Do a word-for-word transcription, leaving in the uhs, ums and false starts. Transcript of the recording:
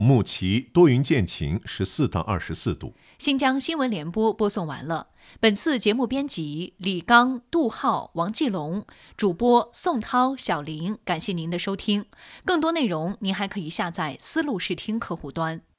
木齐多云见晴，十四到二十四度。 新疆新闻联播播送完了。本次节目编辑李刚、杜浩、王继龙，主播宋涛、小林。感谢您的收听。更多内容您还可以下载思路视听客户端。